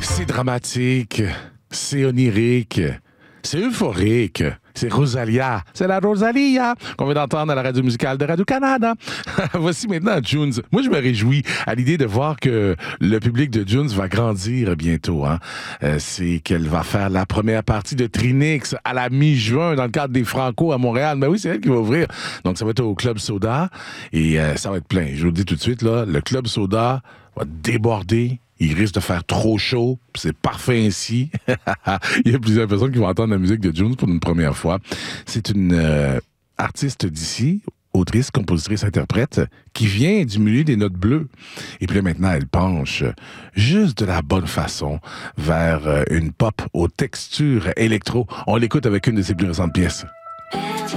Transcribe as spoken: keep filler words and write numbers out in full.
C'est dramatique, c'est onirique, c'est euphorique. C'est Rosalia, c'est la Rosalia qu'on vient d'entendre à la radio musicale de Radio-Canada. Voici maintenant Junes. Moi, je me réjouis à l'idée de voir que le public de Junes va grandir bientôt. Hein. Euh, c'est qu'elle va faire la première partie de Trinix à la mi-juin dans le cadre des Franco à Montréal. Mais oui, c'est elle qui va ouvrir. Donc, ça va être au Club Soda et euh, ça va être plein. Je vous le dis tout de suite, là, le Club Soda va déborder. Il risque de faire trop chaud, c'est parfait ainsi. Il y a plusieurs personnes qui vont entendre la musique de Junes pour une première fois. C'est une euh, artiste d'ici, autrice, compositrice, interprète, qui vient du milieu des notes bleues. Et puis là, maintenant, elle penche juste de la bonne façon vers euh, une pop aux textures électro. On l'écoute avec une de ses plus récentes pièces.